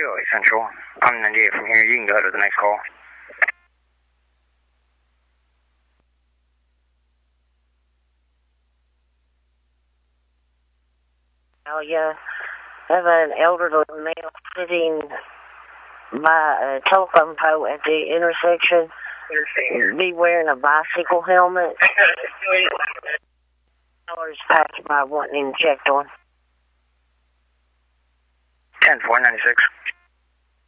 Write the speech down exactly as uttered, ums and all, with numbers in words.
two oh eight Central. I'm ninety-eight from here. You can go to the next call. Oh, yeah. I have an elderly male sitting by a telephone pole at the intersection. Be wearing a bicycle helmet. Dollars passed by wanting him checked on. ten four ninety-six.